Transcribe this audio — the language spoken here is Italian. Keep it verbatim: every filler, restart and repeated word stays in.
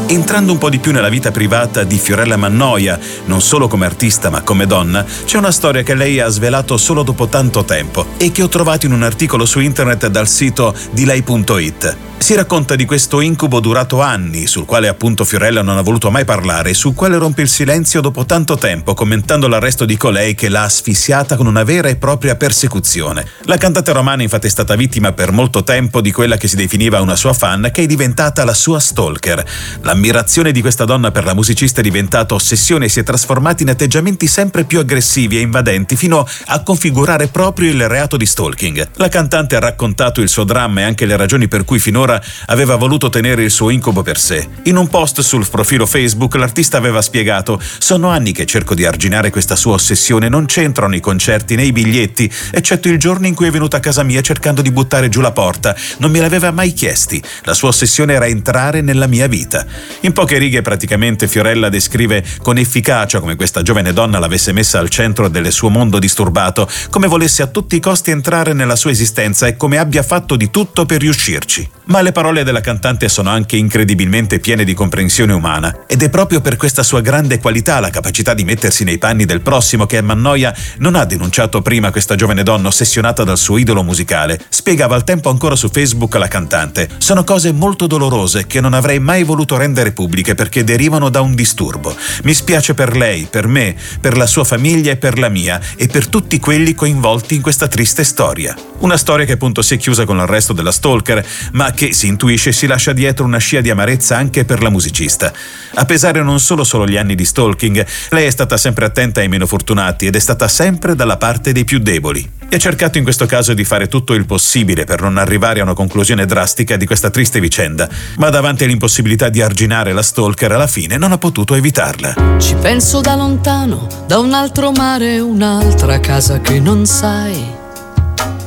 Entrando un po' di più nella vita privata di Fiorella Mannoia, non solo come artista ma come donna, c'è una storia che lei ha svelato solo dopo tanto tempo e che ho trovato in un articolo su internet dal sito di lei punto it. Si racconta di questo incubo durato anni, sul quale appunto Fiorella non ha voluto mai parlare, sul quale rompe il silenzio dopo tanto tempo, commentando l'arresto di colei che l'ha asfissiata con una vera e propria persecuzione. La cantante romana infatti è stata vittima per molto tempo di quella che si definiva una sua fan, che è diventata la sua stalker. L'ammirazione di questa donna per la musicista è diventata ossessione e si è trasformata in atteggiamenti sempre più aggressivi e invadenti, fino a configurare proprio il reato di stalking. La cantante ha raccontato il suo dramma e anche le ragioni per cui finora aveva voluto tenere il suo incubo per sé. In un post sul profilo Facebook l'artista aveva spiegato: sono anni che cerco di arginare questa sua ossessione, non c'entrano i concerti né i biglietti, eccetto il giorno in cui è venuta a casa mia cercando di buttare giù la porta, non me l'aveva mai chiesti, la sua ossessione era entrare nella mia vita. In poche righe praticamente Fiorella descrive con efficacia come questa giovane donna l'avesse messa al centro del suo mondo disturbato, come volesse a tutti i costi entrare nella sua esistenza e come abbia fatto di tutto per riuscirci. Ma le parole della cantante sono anche incredibilmente piene di comprensione umana, ed è proprio per questa sua grande qualità, la capacità di mettersi nei panni del prossimo, che Mannoia non ha denunciato prima questa giovane donna ossessionata dal suo idolo musicale. Spiegava al tempo ancora su Facebook la cantante: sono cose molto dolorose che non avrei mai voluto rendere pubbliche perché derivano da un disturbo. Mi spiace per lei, per me, per la sua famiglia e per la mia, e per tutti quelli coinvolti in questa triste storia. Una storia che appunto si è chiusa con l'arresto della stalker, ma che si intuisce si lascia dietro una scia di amarezza anche per la musicista. A pesare non solo solo gli anni di stalking, lei è stata sempre attenta ai meno fortunati ed è stata sempre dalla parte dei più deboli. E ha cercato in questo caso di fare tutto il possibile per non arrivare a una conclusione drastica di questa triste vicenda, ma davanti all'impossibilità di arginare la stalker alla fine non ha potuto evitarla. Ci penso da lontano, da un altro mare, un'altra casa che non sai.